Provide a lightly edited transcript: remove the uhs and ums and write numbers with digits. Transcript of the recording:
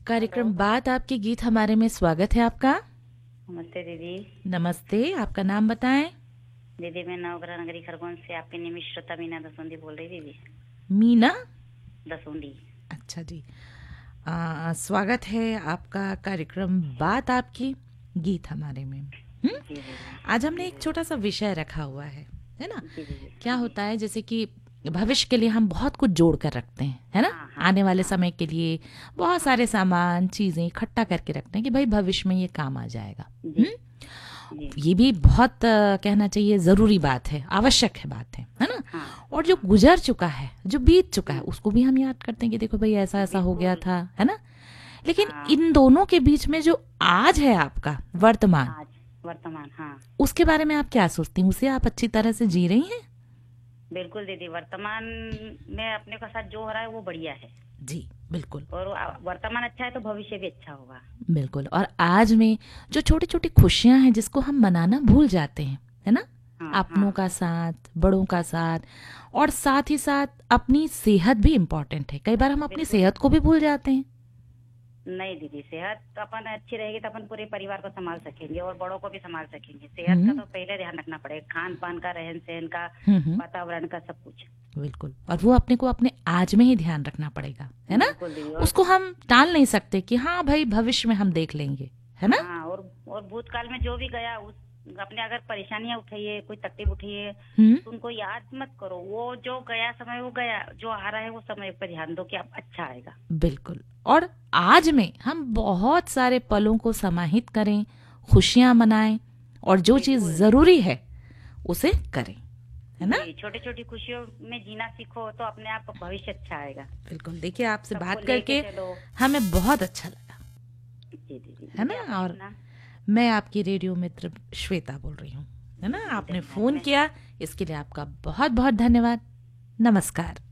कार्यक्रम बात आपके गीत हमारे में स्वागत है आपका। नमस्ते दीदी। नमस्ते, आपका नाम बताएं। दीदी मैं नवग्रह नगरी खरगोन से आपकी नियमित श्रोता मीना दसोंदी बोल रही दीदी। मीना दसोंदी। अच्छा जी। स्वागत है आपका कार्यक्रम बात आपकी गीत हमारे में। जी दीदी। आज हमने एक छोटा सा विषय रखा हुआ है ना। जी दीदी। क्या होता है, जैसे कि भविष्य के लिए हम बहुत कुछ जोड़ कर रखते हैं, है ना। हाँ, आने वाले समय के लिए बहुत सारे सामान चीजें इकट्ठा करके रखते हैं कि भाई भविष्य में ये काम आ जाएगा। जी, जी। ये भी बहुत कहना चाहिए जरूरी बात है, आवश्यक है बात है ना। हाँ, और जो गुजर चुका है, जो बीत चुका है, उसको भी हम याद करते हैं कि देखो भाई ऐसा ऐसा हो गया था, है ना। लेकिन हाँ। इन दोनों के बीच में जो आज है आपका वर्तमान, आज वर्तमान। हाँ उसके बारे में आप क्या सोचती हैं? उसे आप अच्छी तरह से जी रही हैं? बिल्कुल दीदी। वर्तमान में अपने के साथ जो हो रहा है वो बढ़िया है। जी बिल्कुल। और वर्तमान अच्छा है तो भविष्य भी अच्छा होगा। बिल्कुल। और आज में जो छोटी छोटी खुशियां हैं जिसको हम मनाना भूल जाते हैं, है ना। हाँ, अपनों हाँ। का साथ, बड़ों का साथ, और साथ ही साथ अपनी सेहत भी इम्पोर्टेंट है। कई बार हम अपनी बिल्कुल। सेहत को भी भूल जाते हैं। नहीं दीदी, सेहत तो अपन अच्छी रहेगी तो अपन पूरे परिवार को संभाल सकेंगे और बड़ों को भी संभाल सकेंगे। सेहत का तो पहले ध्यान रखना पड़ेगा, खान पान का, रहन सहन का, वातावरण का, सब कुछ। बिल्कुल। और वो अपने को अपने आज में ही ध्यान रखना पड़ेगा, है ना। बिल्कुल दीदी। उसको हम टाल नहीं सकते कि हाँ भाई भविष्य में हम देख लेंगे, है ना। हाँ, और भूतकाल में जो भी गया उस अपने अगर परेशानियां उठाइए, कोई तकलीफ उठाइए तो उनको याद मत करो। वो जो गया समय वो गया, जो आ रहा है वो समय पर ध्यान दो कि अब अच्छा आएगा। बिल्कुल। और आज में हम बहुत सारे पलों को समाहित करें, खुशियां मनाएं, और जो चीज जरूरी है उसे करें, है ना। छोटी छोटी खुशियों में जीना सीखो तो अपने आप भविष्य अच्छा आएगा। बिल्कुल। देखिए, आपसे सबको बात लेके करके चलो। हमें बहुत अच्छा लगा, जी दीदी। है ना। और मैं आपकी रेडियो मित्र श्वेता बोल रही हूँ, है ना। आपने फोन किया, इसके लिए आपका बहुत बहुत धन्यवाद। नमस्कार।